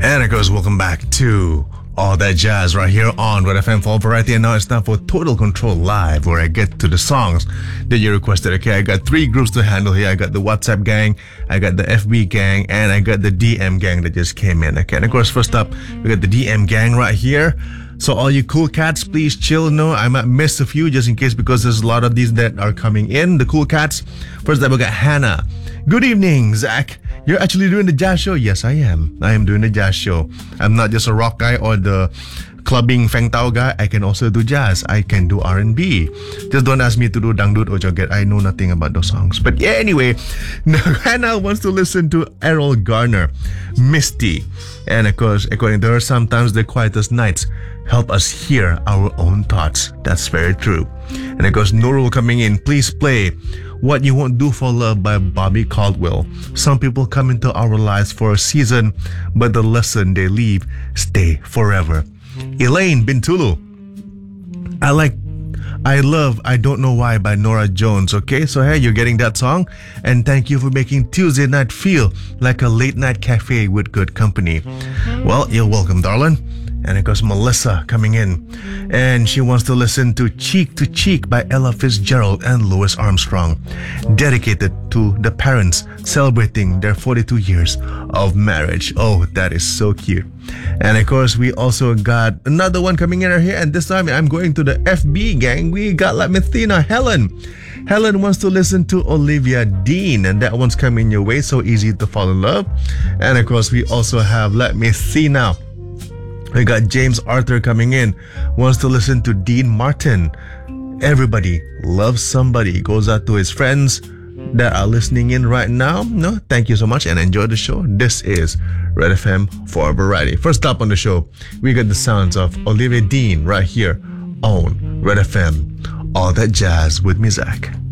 And of course, welcome back to All That Jazz right here on Red FM for Variety. And now it's time for Total Control Live, where I get to the songs that you requested. Okay, I got three groups to handle here. I got the WhatsApp gang, I got the FB gang, and I got the DM gang that just came in. Okay, and of course, first up, we got the DM gang right here. So all you cool cats, please chill. No, I might miss a few just in case because there's a lot of these that are coming in. The cool cats. First up, we got Hannah. Good evening, Zach. You're actually doing the jazz show? Yes, I am. I am doing the jazz show. I'm not just a rock guy or the clubbing Feng Tao guy. I can also do jazz. I can do R&B. Just don't ask me to do dangdut or joget. I know nothing about those songs. But yeah, anyway, now Hannah wants to listen to Errol Garner, Misty. And of course, according to her, sometimes the quietest nights help us hear our own thoughts. That's very true. And of course, Nurul coming in. Please play What You Won't Do for Love by Bobby Caldwell. Some people come into our lives for a season, but the lesson they leave stay forever. Elaine Bintulu. I love I Don't Know Why by Nora Jones. Okay, so hey, you're getting that song. And thank you for making Tuesday night feel like a late night cafe with good company. Well, you're welcome, darling. And of course, Melissa coming in. And she wants to listen to Cheek by Ella Fitzgerald and Louis Armstrong. Dedicated to the parents celebrating their 42 years of marriage. Oh, that is so cute. And of course, we also got another one coming in here. And this time, I'm going to the FB gang. We got La Methina, Helen. Helen wants to listen to Olivia Dean, and that one's coming your way. So easy to fall in love. And of course, we also have Let Me See Now. We got James Arthur coming in, wants to listen to Dean Martin. Everybody loves somebody. Goes out to his friends that are listening in right now. No, thank you so much and enjoy the show. This is Red FM for Variety. First up on the show, we got the sounds of Olivia Dean right here on Red FM. All That Jazz with me, Zach.